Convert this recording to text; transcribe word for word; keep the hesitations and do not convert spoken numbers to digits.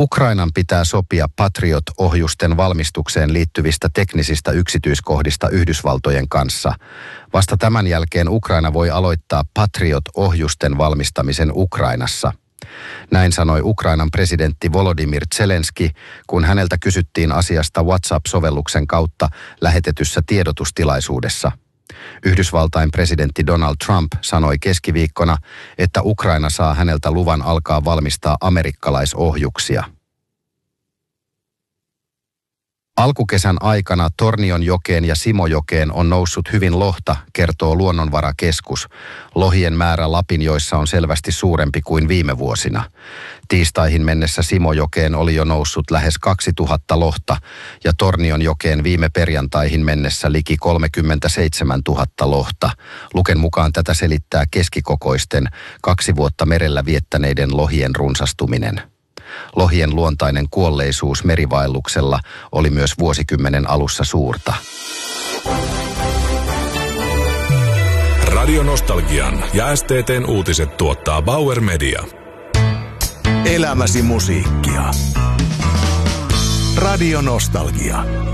Ukrainan pitää sopia Patriot-ohjusten valmistukseen liittyvistä teknisistä yksityiskohdista Yhdysvaltojen kanssa. Vasta tämän jälkeen Ukraina voi aloittaa Patriot-ohjusten valmistamisen Ukrainassa. Näin sanoi Ukrainan presidentti Volodymyr Zelenski, kun häneltä kysyttiin asiasta WhatsApp-sovelluksen kautta lähetetyssä tiedotustilaisuudessa. Yhdysvaltain presidentti Donald Trump sanoi keskiviikkona, että Ukraina saa häneltä luvan alkaa valmistaa amerikkalaisohjuksia. Alkukesän aikana Tornionjokeen ja Simojokeen on noussut hyvin lohta, kertoo Luonnonvarakeskus. Lohien määrä Lapinjoissa on selvästi suurempi kuin viime vuosina. Tiistaihin mennessä Simojokeen oli jo noussut lähes kaksituhatta lohta ja Tornionjokeen viime perjantaihin mennessä liki kolmekymmentäseitsemäntuhatta lohta. Luken mukaan tätä selittää keskikokoisten, kaksi vuotta merellä viettäneiden lohien runsastuminen. Lohien luontainen kuolleisuus merivaelluksella oli myös vuosikymmenen alussa suurta. Radio Nostalgian ja S T T:n uutiset tuottaa Bauer Media. Elämäsi musiikkia. Radio Nostalgia.